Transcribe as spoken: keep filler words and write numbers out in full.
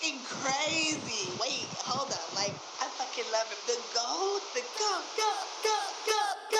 fucking crazy. Wait, hold up. Like, I fucking love him. The GOAT, the GOAT, GOAT, GOAT, GOAT,